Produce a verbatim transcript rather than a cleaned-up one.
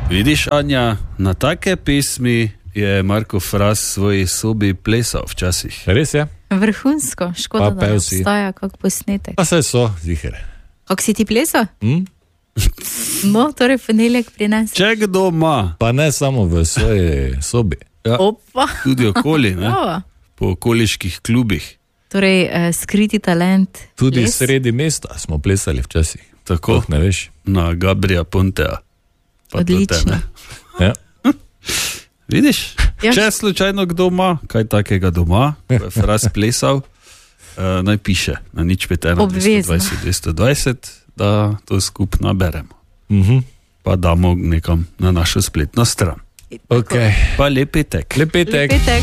Vidiš, Anja, na take pesmi je Marko Fras v svoji sobi plesal včasih. Res je? Vrhunsko, škoda, Pa da ne pel si. obstaja kak posnetek. Pa se so, ziher. Kako si ti plesal? Hm? No, torej ponedeljek pri nas. Če kdo ima, Pa ne samo v svoji sobi. ja, Opa. tudi okoli, ne? Bravo. Po okoliških klubih. Torej, eh, skriti talent. Tudi ples. sredi mesta smo plesali včasih. Tako, Oh, ne veš. na Gabrija Pontea. Pa Odlično. to te, ne. Ja. Vidiš, Ja. če slučajno kdo ima kaj takega doma, ko je Fras plesal, uh, naj piše na nič pet ena Obvezno. dvesto dvajset dvesto dvajset, da to skupno naberemo. Mhm. Pa damo nekam na našo spletno stran. Okay. Pa lep petek. Lep petek. Lep petek.